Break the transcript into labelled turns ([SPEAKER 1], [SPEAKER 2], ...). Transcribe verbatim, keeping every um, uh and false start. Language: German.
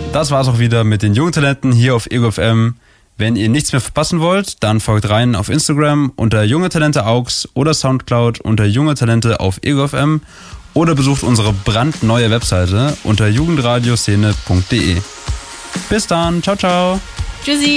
[SPEAKER 1] Das war's auch wieder mit den jungen Talenten hier auf Ego F M. Wenn ihr nichts mehr verpassen wollt, dann folgt rein auf Instagram unter Junge Talente Augs oder Soundcloud unter Junge Talente auf Ego F M oder besucht unsere brandneue Webseite unter jugendradioscene punkt de. Bis dann, ciao, ciao.
[SPEAKER 2] Tschüssi.